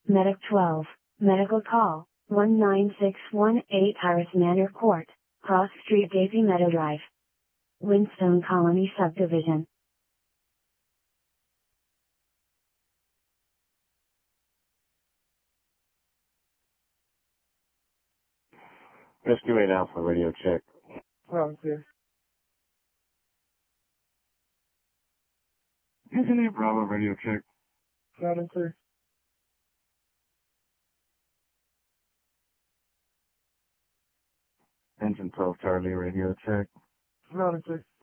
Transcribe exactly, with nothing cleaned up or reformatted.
Medic twelve, medical call, one nine six one eight Iris Manor Court, Cross Street, Daisy Meadow Drive, Windstone Colony Subdivision. Rescue eight Alpha, radio check. Loud and clear. Anthony Bravo, radio check. Loud and clear. Engine twelve Charlie, radio check. Loud and clear.